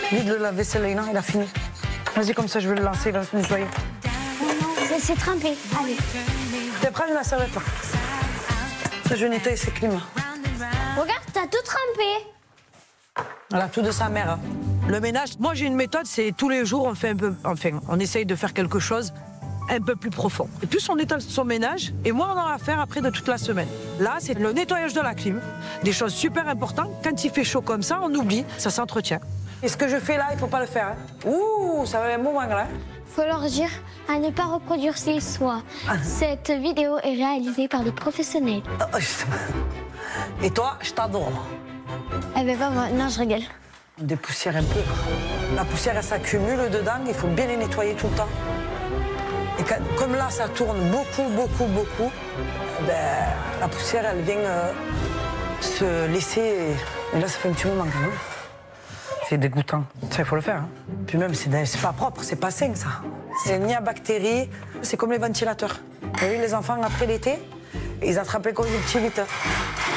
Vide le lave-vaisselle, Léna, il a fini. Vas-y, comme ça, je vais le lancer, le nettoyer. C'est trempé. Allez. T'es prêt, la serviette, là. Ça, je vais nettoyer ses clims. Regarde, t'as tout trempé. Elle a tout de sa mère. Hein. Le ménage, moi, j'ai une méthode, c'est tous les jours, on fait un peu... Enfin, on essaye de faire quelque chose un peu plus profond. Et plus on étale son ménage, et moins on en a à faire après de toute la semaine. Là, c'est le nettoyage de la clim. Des choses super importantes. Quand il fait chaud comme ça, on oublie, ça s'entretient. Et ce que je fais là, il faut pas le faire. Hein. Ouh, ça va un moment là. Faut leur dire à ne pas reproduire ces soins. Cette vidéo est réalisée par des professionnels. Et toi, je t'adore. Eh ben pas moi, non, je rigole. On dépoussière un peu. La poussière, elle s'accumule dedans, il faut bien les nettoyer tout le temps. Et quand, comme là, ça tourne beaucoup, ben, la poussière, elle vient se laisser... Et là, ça fait un petit moment quand même. C'est dégoûtant. Ça, il faut le faire. Hein. Puis même, c'est pas propre, c'est pas sain, ça. C'est ni à bactéries, c'est comme les ventilateurs. Vous avez vu, les enfants, après l'été, ils attrapent les conjonctivites.